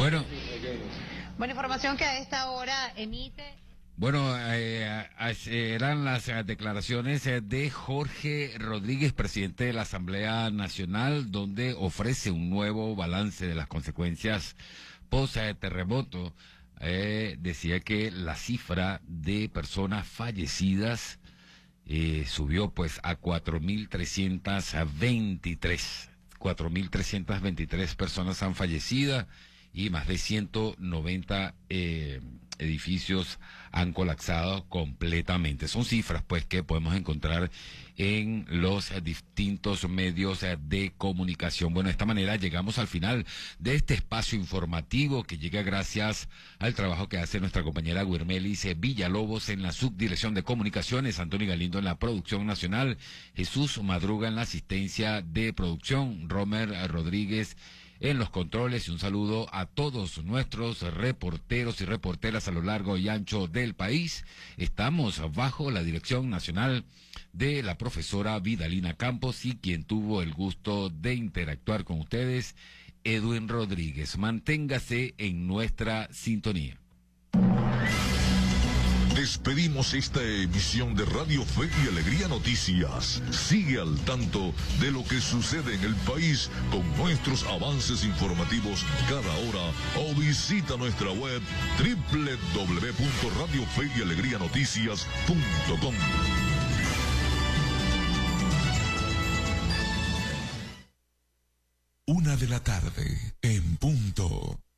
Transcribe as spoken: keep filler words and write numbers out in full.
Bueno. Buena información que a esta hora emite. Bueno, eh, eran las declaraciones de Jorge Rodríguez, presidente de la Asamblea Nacional, donde ofrece un nuevo balance de las consecuencias post-terremoto. Eh, decía que la cifra de personas fallecidas eh, subió pues a cuatro mil trescientas veintitrés. cuatro mil trescientas veintitrés personas han fallecido y más de ciento noventa eh, edificios han colapsado completamente. Son cifras pues que podemos encontrar en los distintos medios de comunicación. Bueno, de esta manera llegamos al final de este espacio informativo que llega gracias al trabajo que hace nuestra compañera Guirmelis Villalobos en la subdirección de comunicaciones, Antonio Galindo en la producción nacional, Jesús Madruga en la asistencia de producción, Romer Rodríguez en los controles, y un saludo a todos nuestros reporteros y reporteras a lo largo y ancho del país. Estamos bajo la dirección nacional de la profesora Vidalina Campos y quien tuvo el gusto de interactuar con ustedes, Edwin Rodríguez. Manténgase en nuestra sintonía. Despedimos esta emisión de Radio Fe y Alegría Noticias. Sigue al tanto de lo que sucede en el país con nuestros avances informativos cada hora o visita nuestra web doble u doble u doble u punto radio fe y alegría noticias punto com. Una de la tarde, en punto.